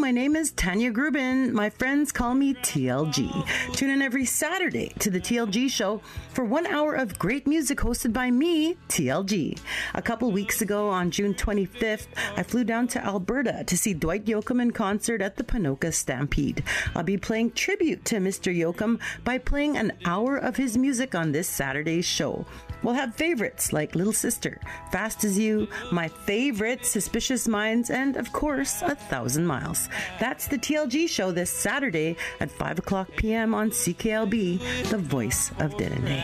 my name is Tanya Grubin. My friends call me TLG. Tune in every Saturday to the TLG Show for 1 hour of great music hosted by me, TLG. A couple weeks ago on June 25th, I flew down to Alberta to see Dwight Yoakam in concert at the Ponoka Stampede. I'll be playing tribute to Mr. Yoakam by playing an hour of his music on this Saturday's show. We'll have favorites like Little Sister, Fast as You, my favorite, Suspicious Minds, and of course, 1,000 Miles. That's the TLG Show this Saturday at 5 o'clock p.m. on CKLB, the voice of Dininday.